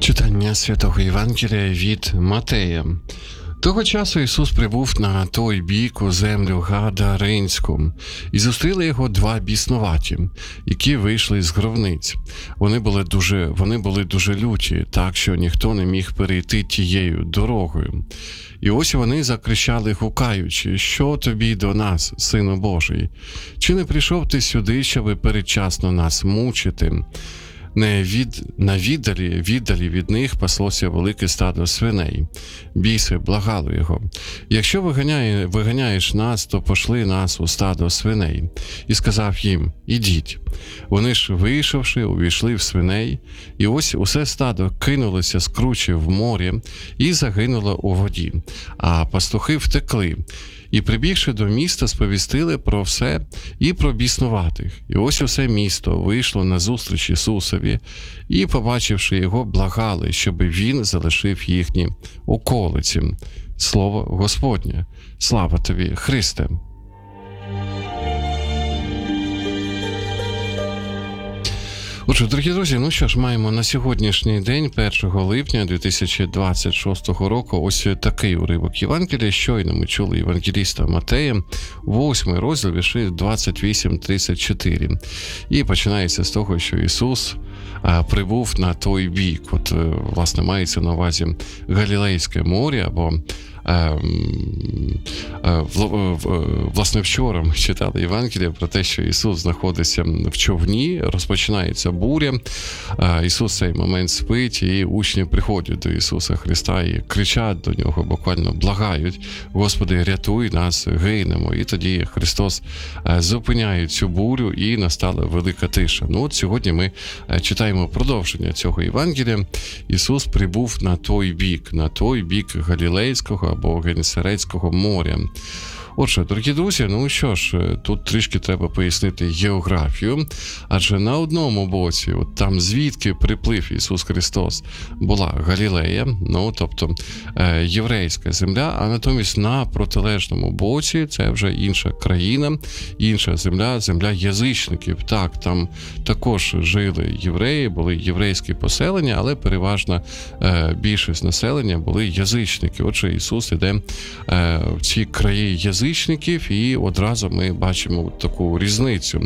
Читання Святого Євангелія від Матея. Того часу Ісус прибув на той бік у землю Гадаринську, і зустріли його два біснуваті, які вийшли з гробниць. Вони були дуже люті, так що ніхто не міг перейти тією дорогою. І ось вони закричали, гукаючи: «Що тобі до нас, Сину Божий? Чи не прийшов ти сюди, щоби передчасно нас мучити?» Віддалі від них паслося велике стадо свиней. Біси благали його: «Якщо виганяєш нас, то пошли нас у стадо свиней». І сказав їм: «Ідіть». Вони ж, вийшовши, увійшли в свиней, і ось усе стадо кинулося з кручі в морі і загинуло у воді, а пастухи втекли. І, прибігши до міста, сповістили про все і про біснуватих. І ось усе місто вийшло назустріч Ісусові, і, побачивши його, благали, щоби він залишив їхні околиці. Слово Господнє. Слава тобі, Христе! Отже, дорогі друзі, маємо на сьогоднішній день, 1 липня 2026 року, ось такий уривок Євангелія. Щойно ми чули євангеліста Матея, 8 розділ, вірші 28-34. І починається з того, що Ісус прибув на той бік. От, власне, мається на увазі Галілейське море, або власне, вчора ми читали Євангелія про те, що Ісус знаходиться в човні, розпочинається буря, Ісус в цей момент спить, і учні приходять до Ісуса Христа і кричать до Нього, буквально благають: «Господи, рятуй нас, гинемо». І тоді Христос зупиняє цю бурю, і настала велика тиша. От сьогодні ми читаємо продовження цього Євангелія. Ісус прибув на той бік Галілейського або Генесарецького моря. Отже, дорогі друзі, тут трішки треба пояснити географію, адже на одному боці, от там звідки приплив Ісус Христос, була Галілея, тобто єврейська земля, а натомість на протилежному боці це вже інша країна, інша земля язичників. Так, там також жили євреї, були єврейські поселення, але переважна більшість населення були язичники. Отже, Ісус іде в ці краї язичників, і одразу ми бачимо таку різницю.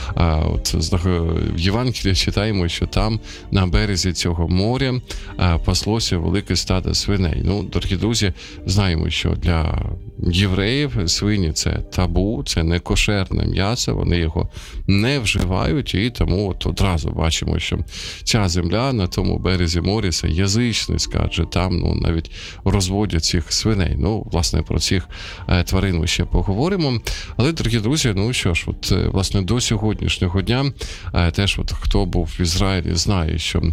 В Євангелії читаємо, що там на березі цього моря паслося велике стадо свиней. Дорогі друзі, знаємо, що для євреїв свині – це табу, це не кошерне м'ясо, вони його не вживають, і тому одразу бачимо, що ця земля на тому березі моря – це язичницька, адже там навіть розводять цих свиней. Власне, про цих тварин ми ще поговоримо. Але, дорогі друзі, власне, до сьогоднішнього дня теж хто був в Ізраїлі, знає, що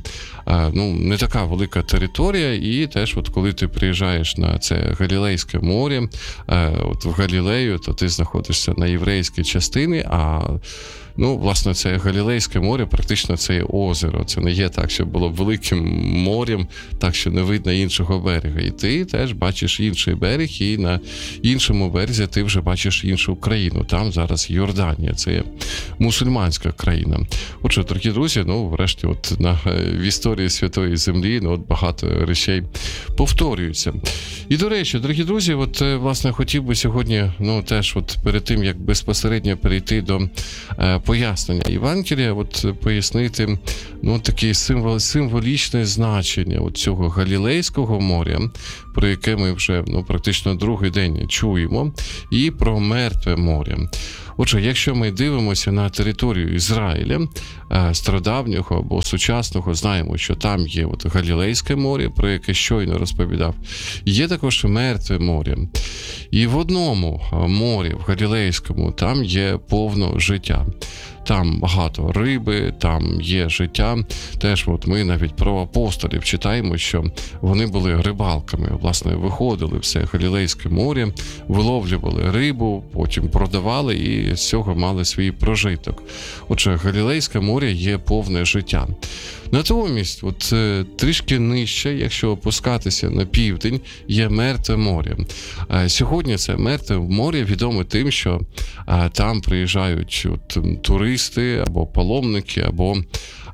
не така велика територія, і теж коли ти приїжджаєш на це Галілейське море, в Галілею, то ти знаходишся на єврейській частині, а власне, це Галілейське море, практично це є озеро. Це не є так, що було великим морем, так що не видно іншого берега. І ти теж бачиш інший берег, і на іншому березі ти вже бачиш іншу країну. Там зараз Йорданія, це є мусульманська країна. Отже, дорогі друзі, врешті, в історії Святої Землі, багато речей повторюються. І, до речі, дорогі друзі, власне, хотів би сьогодні, теж перед тим, як безпосередньо перейти до пояснення Євангелія, пояснити таке символічне значення цього Галілейського моря, про яке ми вже практично другий день чуємо, і про Мертве море. Отже, якщо ми дивимося на територію Ізраїля, стародавнього або сучасного, знаємо, що там є Галілейське море, про яке щойно розповідав. Є також Мертве море. І в одному морі, в Галілейському, там є повно життя. Там багато риби, там є життя. Теж ми навіть про апостолів читаємо, що вони були рибалками. Власне, виходили в це Галілейське море, виловлювали рибу, потім продавали і з цього мали свій прожиток. Отже, Галілейське море є повне життя. Натомість, трішки нижче, якщо опускатися на південь, є Мертве море. Сьогодні це Мертве море відоме тим, що там приїжджають туристи або паломники, або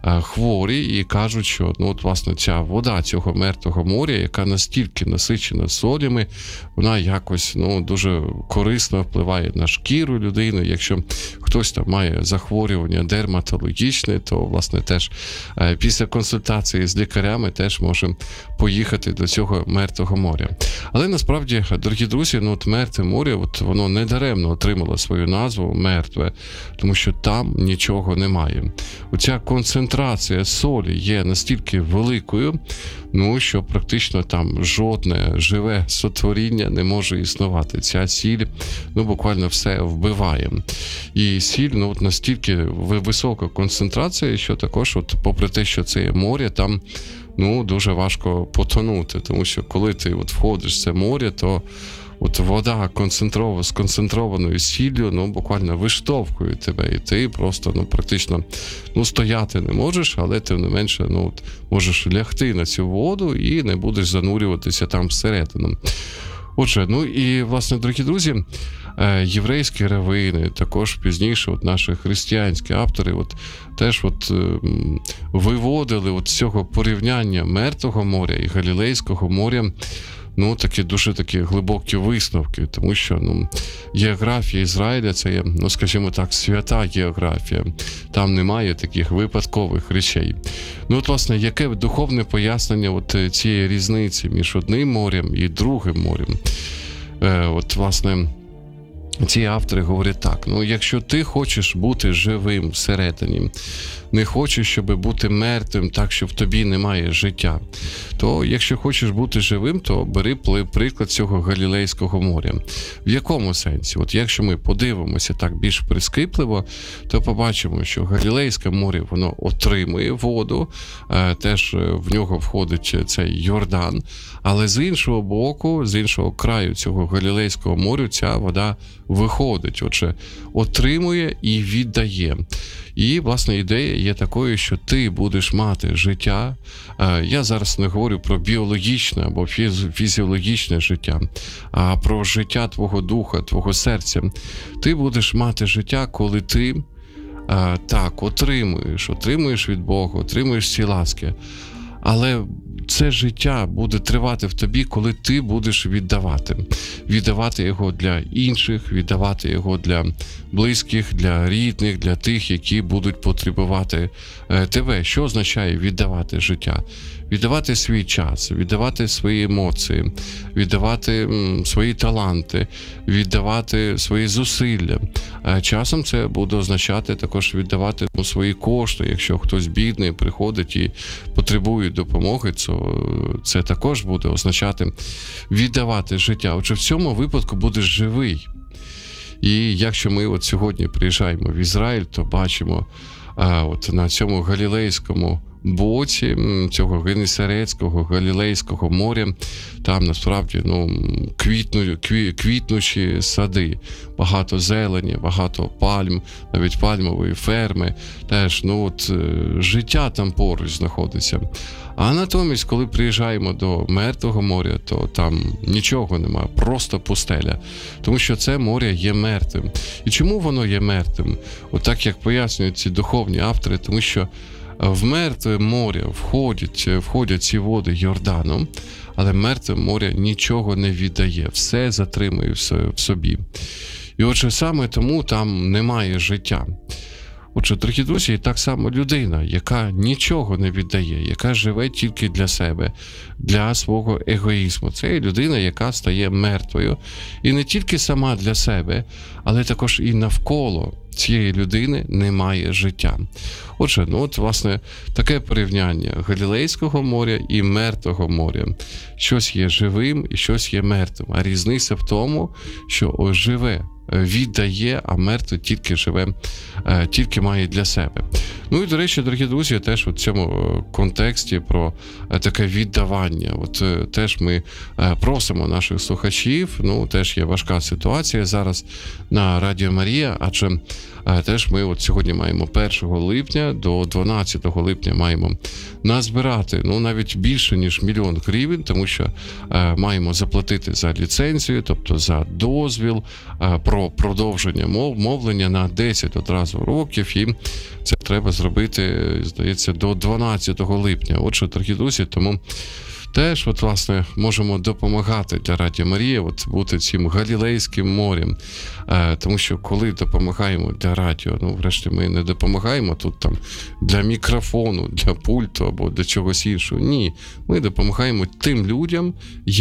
хворі і кажуть, що власне ця вода цього мертвого моря, яка настільки насичена солями, вона якось дуже корисно впливає на шкіру людини. Якщо хтось там має захворювання дерматологічне, то власне теж після консультації з лікарями теж може поїхати до цього мертвого моря. Але насправді, дорогі друзі, мертве море, воно не даремно отримало свою назву мертве, тому що там нічого немає. Оця концентрація солі є настільки великою, що практично там жодне живе сотворіння не може існувати. Ця сіль, буквально все вбиває. І сіль, настільки висока концентрація, що також, попри те, що це є море, там дуже важко потонути, тому що коли ти входиш в це море, то вода з концентрованою сіллю, буквально виштовхує тебе, і ти просто, практично, стояти не можеш, але тим не менше, можеш лягти на цю воду і не будеш занурюватися там всередину. Отже, і, власне, дорогі друзі, єврейські раввини, також пізніше наші християнські автори теж виводили з цього порівняння Мертвого моря і Галілейського моря дуже такі глибокі висновки, тому що географія Ізраїля – це є, скажімо так, свята географія. Там немає таких випадкових речей. Власне, яке духовне пояснення цієї різниці між одним морем і другим морем? Власне, ці автори говорять так: якщо ти хочеш бути живим всередині, не хочеш, щоб бути мертвим так, що в тобі немає життя, то якщо хочеш бути живим, то бери приклад цього Галілейського моря. В якому сенсі? Якщо ми подивимося так більш прискіпливо, то побачимо, що Галілейське море, воно отримує воду, теж в нього входить цей Йордан, але з іншого боку, з іншого краю цього Галілейського моря ця вода виходить, отримує і віддає. І, власне, ідея є такою, що ти будеш мати життя. Я зараз не говорю про біологічне або фізіологічне життя, а про життя твого духа, твого серця. Ти будеш мати життя, коли ти отримуєш від Бога, отримуєш ці ласки. Але це життя буде тривати в тобі, коли ти будеш віддавати його для інших, віддавати його для близьких, для рідних, для тих, які будуть потребувати тебе. Що означає віддавати життя? Віддавати свій час, віддавати свої емоції, віддавати свої таланти, віддавати свої зусилля. Часом це буде означати також віддавати свої кошти. Якщо хтось бідний приходить і потребує допомоги, то це також буде означати віддавати життя. Отже, в цьому випадку будеш живий. І якщо ми сьогодні приїжджаємо в Ізраїль, то бачимо на цьому Галілейському боці цього Генесарецького, Галілейського моря, там насправді квітнучі сади, багато зелені, багато пальм, навіть пальмової ферми, теж життя там поруч знаходиться. А натомість, коли приїжджаємо до Мертвого моря, то там нічого немає, просто пустеля. Тому що це море є мертвим. І чому воно є мертвим? Так як пояснюють ці духовні автори, тому що в Мертве море входять ці води Йордану, але Мертве море нічого не віддає, все затримує в собі. І отже, саме тому там немає життя. Отже, дорогі друзі, і так само людина, яка нічого не віддає, яка живе тільки для себе, для свого егоїзму. Це людина, яка стає мертвою. І не тільки сама для себе, але також і навколо цієї людини немає життя. Отже, власне, таке порівняння Галілейського моря і Мертвого моря. Щось є живим і щось є мертвим. А різниця в тому, що живе віддає, а мертве тільки живе, тільки має для себе. І, до речі, дорогі друзі, теж у цьому контексті про таке віддавання. Теж ми просимо наших слухачів, теж є важка ситуація зараз на Радіо Марія, адже теж ми сьогодні маємо 1 липня до 12 липня маємо назбирати, навіть більше, ніж 1 мільйон гривень, тому що маємо заплатити за ліцензію, тобто за дозвіл, про продовження мовлення на 10 одразу років, і це треба зробити, здається, до 12 липня. Отже, дорогі друзі, тому теж, власне, можемо допомагати для Радіо Марія, бути цим Галілейським морем. Тому що коли допомагаємо для радіо, врешті ми не допомагаємо тут там для мікрофону, для пульту або для чогось іншого. Ні, ми допомагаємо тим людям,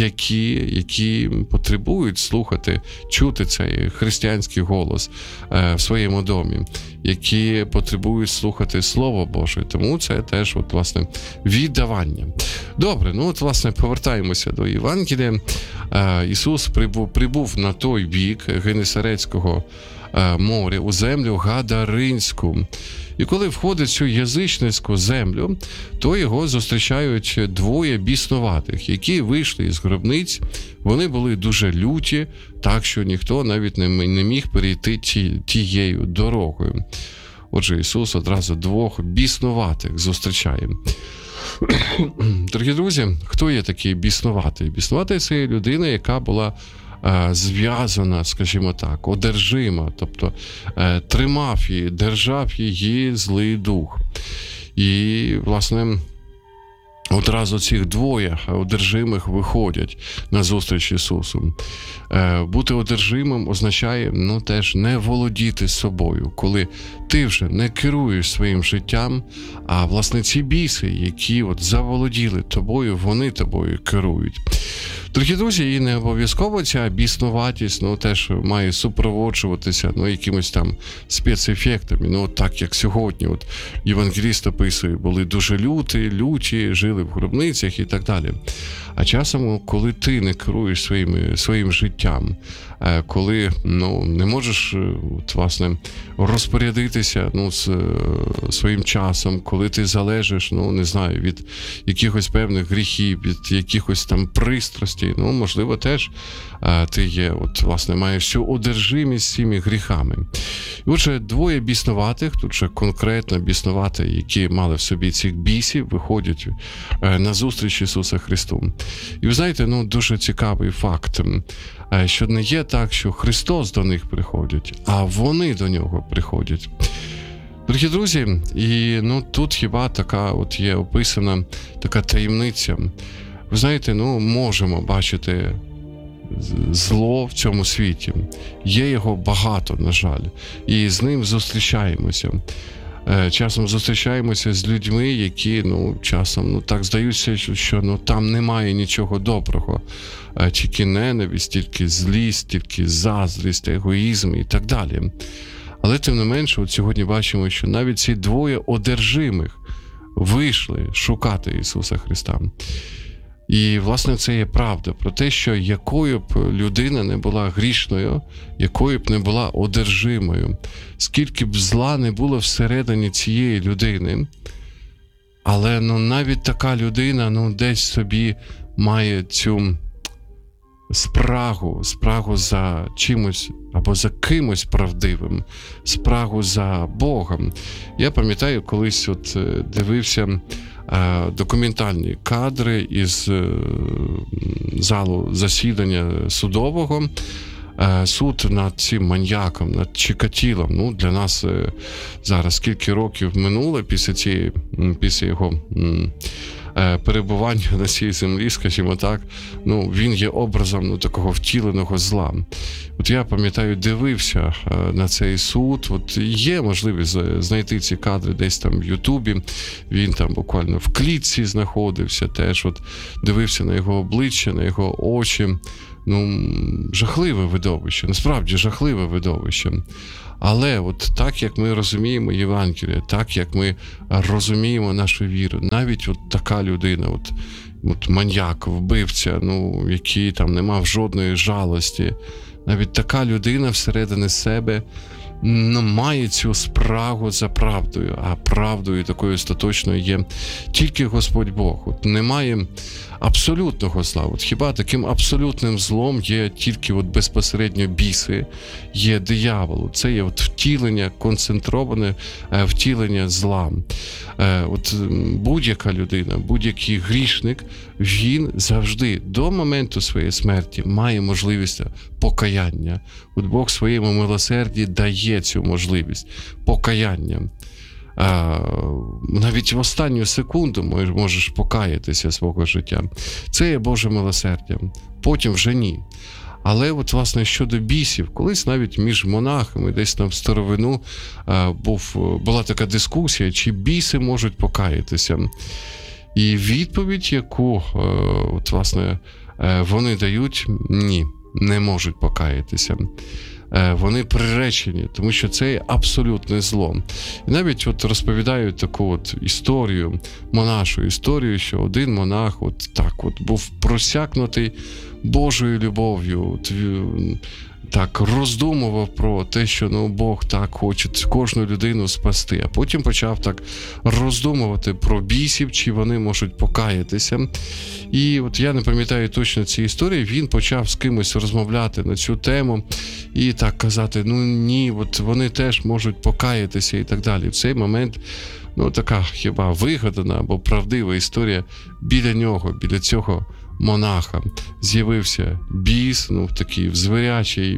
які потребують слухати, чути цей християнський голос в своєму домі, які потребують слухати Слово Боже. Тому це теж, власне, віддавання. Добре, власне, повертаємося до Євангелія. Ісус прибув на той бік Генесарецького моря, у землю Гадаринську. І коли входить в цю язичницьку землю, то його зустрічають двоє біснуватих, які вийшли із гробниць. Вони були дуже люті, так що ніхто навіть не міг перейти тією дорогою. Отже, Ісус одразу двох біснуватих зустрічає. Дорогі друзі, хто є такий біснуватий? Біснуватий – це людина, яка була зв'язана, скажімо так, одержима, тобто тримав її, держав її злий дух. І, власне, одразу цих двоє одержимих виходять на зустріч Ісусу. Бути одержимим означає, теж не володіти собою, коли ти вже не керуєш своїм життям, а, власне, ці біси, які заволоділи тобою, вони тобою керують. Дорогі друзі, і не обов'язково ця біснуватість, теж має супроводжуватися, якимось там спецефектами, так як сьогодні, євангеліст описує, були дуже люті, жили в гробницях і так далі. А часом, коли ти не керуєш своїм життям, коли не можеш, власне, розпорядитися своїм часом, коли ти залежиш, не знаю, від якихось певних гріхів, від якихось там пристрастей, можливо, теж ти є, власне, маєш цю одержимість цими гріхами. І отже, двоє біснуватих, тут же конкретно біснуваті, які мали в собі цих бісів, виходять на зустріч Ісуса Христу. І ви знаєте, дуже цікавий факт, що не є так, що Христос до них приходить, а вони до Нього приходять. Дорогі друзі, і тут хіба така є описана така таємниця. Ви знаєте, можемо бачити зло в цьому світі. Є його багато, на жаль, і з ним зустрічаємося. Часом зустрічаємося з людьми, які, часом, так здаються, що там немає нічого доброго. Тільки ненависть, тільки злість, тільки заздрість, егоїзм і так далі. Але, тим не менше, сьогодні бачимо, що навіть ці двоє одержимих вийшли шукати Ісуса Христа. І, власне, це є правда про те, що якою б людина не була грішною, якою б не була одержимою, скільки б зла не було всередині цієї людини, але навіть така людина десь собі має цю спрагу за чимось або за кимось правдивим, спрагу за Богом. Я пам'ятаю, колись дивився документальні кадри із залу засідання судового. Суд над цим маньяком, над Чикатілом. Для нас зараз скільки років минуло після його перебування на цій землі, скажімо так, він є образом такого втіленого зла. Я пам'ятаю, дивився на цей суд. Є можливість знайти ці кадри десь там в Ютубі. Він там буквально в клітці знаходився теж. Дивився на його обличчя, на його очі. Жахливе видовище, насправді жахливе видовище. Але так, як ми розуміємо Євангеліє, так, як ми розуміємо нашу віру, навіть така людина, маньяк, вбивця, який там не мав жодної жалості, навіть така людина всередині себе має цю спрагу за правдою, а правдою такою остаточною є тільки Господь Бог. От немає абсолютного зла. От хіба таким абсолютним злом є тільки от безпосередньо біси, є диявол. Це є от втілення, концентроване втілення зла. От будь-яка людина, будь-який грішник, він завжди до моменту своєї смерті має можливість покаяння. От Бог в своєму милосерді дає цю можливість покаяння. Навіть в останню секунду можеш покаятися свого життя. Це є Боже милосердя. Потім вже ні. Але от, власне, щодо бісів, колись навіть між монахами, десь там в старовину була така дискусія, чи біси можуть покаятися. І відповідь, яку от, власне, вони дають, ні, не можуть покаятися. Вони приречені, тому що це є абсолютне зло. І навіть от розповідають таку от історію, монашу історію, що один монах от так от був просякнутий Божою любов'ю, от, так роздумував про те, що Бог так хоче кожну людину спасти, а потім почав так роздумувати про бісів, чи вони можуть покаятися. І от я не пам'ятаю точно цієї історії, він почав з кимось розмовляти на цю тему і так казати, ні, от вони теж можуть покаятися і так далі. В цей момент така хіба вигадана або правдива історія біля нього, біля цього монаха з'явився біс, в такій звірячій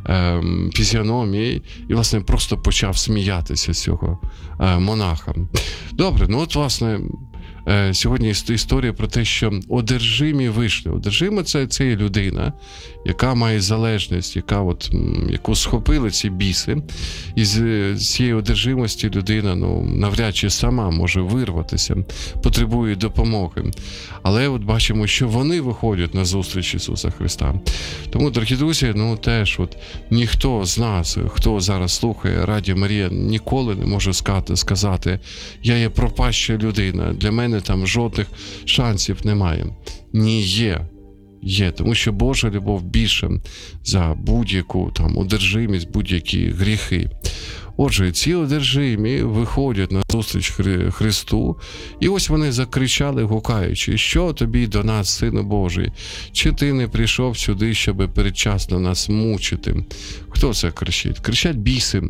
фізіономії, і, власне, просто почав сміятися з цього монаха. Добре, от, власне, сьогодні історія про те, що одержимі вийшли. Одержима це є людина, яка має залежність, яку схопили ці біси. І з цієї одержимості людина навряд чи сама може вирватися, потребує допомоги. Але от бачимо, що вони виходять на зустріч Ісуса Христа. Тому, дорогі друзі, теж ніхто з нас, хто зараз слухає Радіо Марія, ніколи не може сказати, я є пропаща людина, для мене там жодних шансів немає. Ні, є, тому що Божа любов більша за будь-яку одержимість, будь-які гріхи. Отже, ці одержимі виходять на зустріч Христу, і ось вони закричали, гукаючи, що тобі до нас, Сину Божий? Чи ти не прийшов сюди, щоб передчасно нас мучити? Хто це кричить? Кричать біси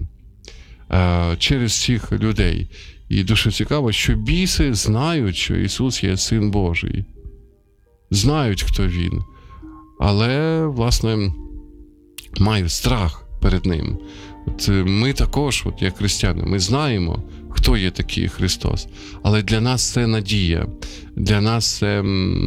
через цих людей. І дуже цікаво, що біси знають, що Ісус є Син Божий. Знають, хто Він. Але, власне, мають страх перед Ним. Ми також, як християни, ми знаємо, хто є такий Христос. Але для нас це надія. Для нас це,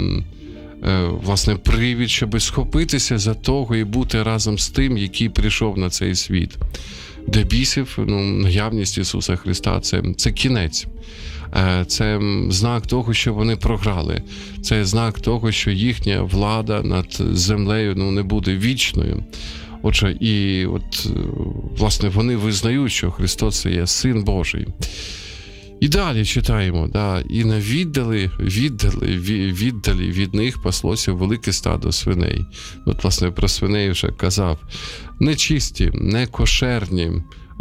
власне, привід, щоб схопитися за того і бути разом з тим, який прийшов на цей світ. Для бісів наявність Ісуса Христа – це кінець. Це знак того, що вони програли. Це знак того, що їхня влада над землею не буде вічною. Отже, і власне, вони визнають, що Христос – це є Син Божий. І далі читаємо, і на віддалі від них паслося велике стадо свиней. Власне, про свиней вже казав. Нечисті, некошерні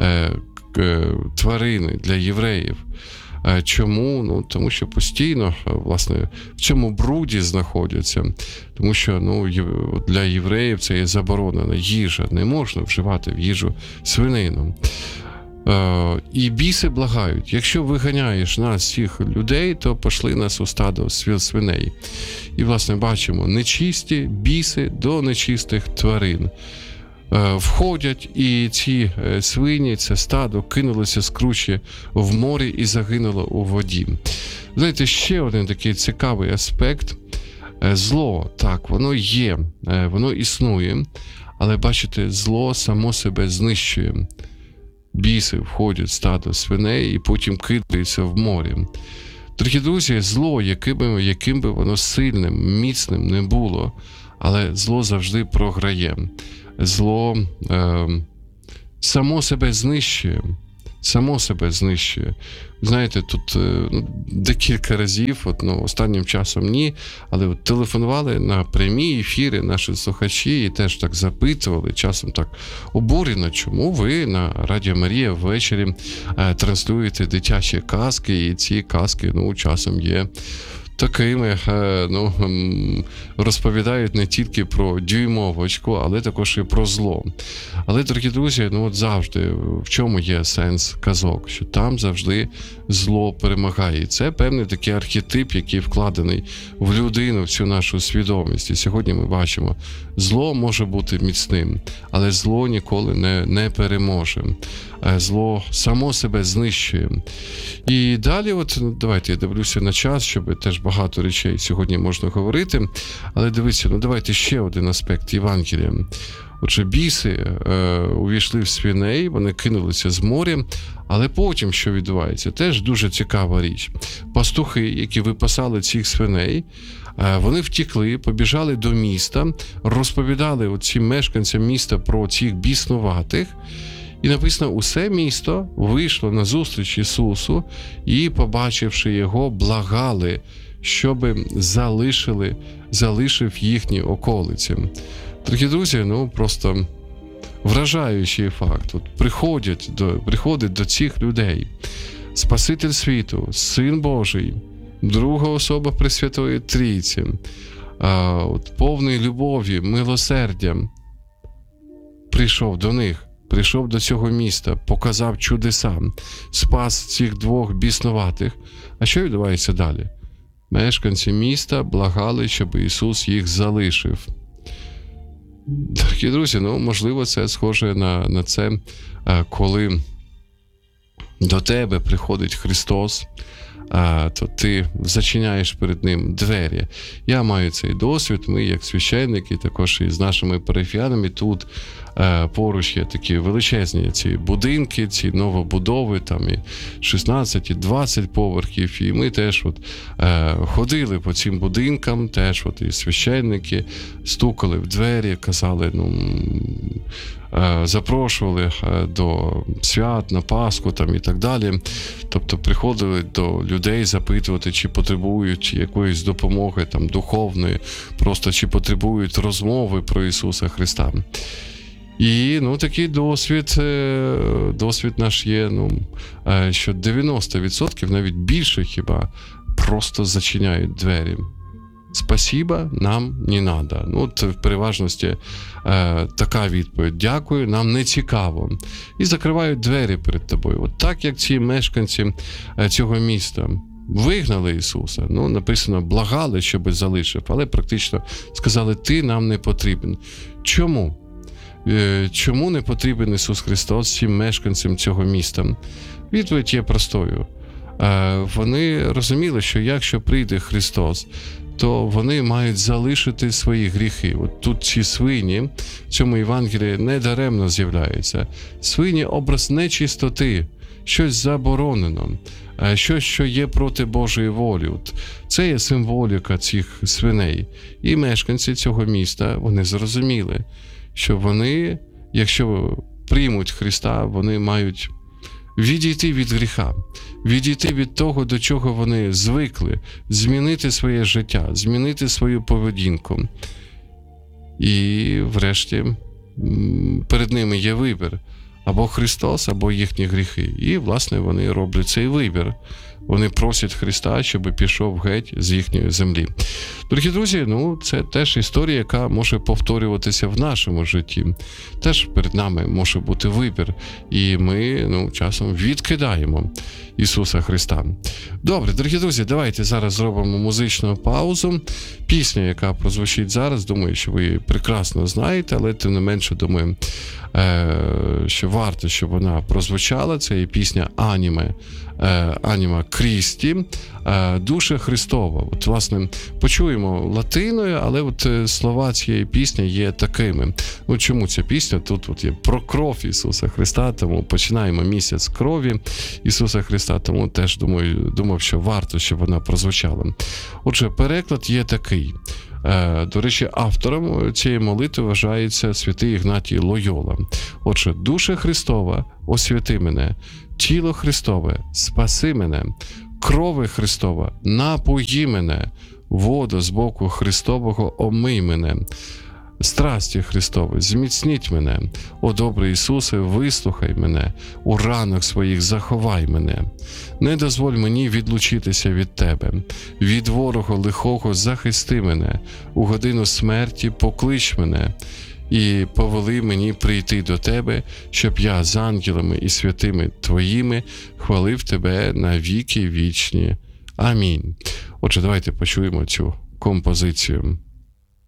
тварини для євреїв. Чому? Тому що постійно, власне, в цьому бруді знаходяться. Тому що для євреїв це є заборонена їжа. Не можна вживати в їжу свинину. І біси благають, якщо виганяєш нас, всіх людей, то пошли нас у стадо свиней. І, власне, бачимо, нечисті біси до нечистих тварин входять, і ці свині, це стадо, кинулося з кручі в морі і загинуло у воді. Знаєте, ще один такий цікавий аспект. Зло, так, воно є, воно існує, але, бачите, зло само себе знищує. Біси входять в стадо свиней і потім кидаються в морі. Дорогі друзі, зло, яким би воно сильним, міцним не було, але зло завжди програє. Зло само себе знищує. Знаєте, тут декілька разів, останнім часом ні, але телефонували на прямі ефіри наші слухачі і теж так запитували, часом так обурено, чому ви на Радіо Марія ввечері транслюєте дитячі казки, і ці казки, часом є такими, розповідають не тільки про дюймовочку, але також і про зло. Але, дорогі друзі, завжди, в чому є сенс казок? Що там завжди зло перемагає. І це певний такий архетип, який вкладений в людину, в цю нашу свідомість. І сьогодні ми бачимо, зло може бути міцним, але зло ніколи не переможе. Зло само себе знищує. І далі, давайте я дивлюся на час, щоб теж багато речей сьогодні можна говорити, але дивіться, давайте ще один аспект Євангелія. Отже, біси увійшли в свиней, вони кинулися з моря, але потім, що відбувається, теж дуже цікава річ. Пастухи, які випасали цих свиней, вони втекли, побіжали до міста, розповідали оцим мешканцям міста про цих біснуватих, і написано, усе місто вийшло на зустріч Ісусу і, побачивши його, благали, щоб залишив їхні околиці. Дорогі друзі, просто вражаючий факт. Приходить до цих людей Спаситель світу, Син Божий, друга особа Пресвятої Трійці, повний любові, милосердя, прийшов до них. Прийшов до цього міста, показав чудеса, спас цих двох біснуватих. А що відбувається далі? Мешканці міста благали, щоб Ісус їх залишив. Дорогі друзі, можливо, це схоже на це, коли до тебе приходить Христос, то ти зачиняєш перед ним двері. Я маю цей досвід, ми як священники, також і з нашими парафіянами тут поруч є такі величезні ці будинки, ці новобудови, там і 16, і 20 поверхів, і ми теж ходили по цим будинкам, теж і священники стукали в двері, казали, запрошували до свят, на Пасху там і так далі. Тобто приходили до людей запитувати, чи потребують якоїсь допомоги там духовної, просто чи потребують розмови про Ісуса Христа. І такий досвід наш є, що 90%, навіть більше хіба, просто зачиняють двері. Спасіба, нам не надо. В переважності така відповідь. Дякую, нам не цікаво. І закривають двері перед тобою. Так, як ці мешканці цього міста вигнали Ісуса. Написано, благали, щоб залишив, але практично сказали, ти нам не потрібен. Чому? Чому не потрібен Ісус Христос цим мешканцям цього міста? Відповідь є простою. Вони розуміли, що якщо прийде Христос, то вони мають залишити свої гріхи. Тут ці свині в цьому Євангелії недаремно з'являються. Свині – образ нечистоти, щось заборонено, щось, що є проти Божої волі. Це є символіка цих свиней. І мешканці цього міста, вони зрозуміли, що вони, якщо приймуть Христа, вони мають відійти від гріха, відійти від того, до чого вони звикли, змінити своє життя, змінити свою поведінку. І врешті перед ними є вибір. Або Христос, або їхні гріхи. І, власне, вони роблять цей вибір. Вони просять Христа, щоб пішов геть з їхньої землі. Дорогі друзі, це теж історія, яка може повторюватися в нашому житті. Теж перед нами може бути вибір. І ми, часом відкидаємо Ісуса Христа. Добре, дорогі друзі, давайте зараз зробимо музичну паузу. Пісня, яка прозвучить зараз, думаю, що ви її прекрасно знаєте, але тим не менше, думаю, що варто, щоб вона прозвучала. Це є пісня Аніма Крісті, Душа Христова. Власне, почуємо латиною, але слова цієї пісні є такими. Чому ця пісня? Тут є про кров Ісуса Христа, тому починаємо місяць крові Ісуса Христа, тому теж думав, що варто, щоб вона прозвучала. Отже, переклад є такий. До речі, автором цієї молитви вважається святий Ігнатій Лойола. Отже, душа Христова, освяти мене, тіло Христове, спаси мене, крови Христова, напої мене, воду з боку Христового омий мене, страсті Христові, зміцніть мене, о добрий Ісусе, вислухай мене, у ранах своїх заховай мене. Не дозволь мені відлучитися від Тебе, від ворога лихого захисти мене, у годину смерті поклич мене, і повели мені прийти до Тебе, щоб я з ангелами і святими Твоїми хвалив Тебе на віки вічні. Амінь. Отже, давайте почуємо цю композицію.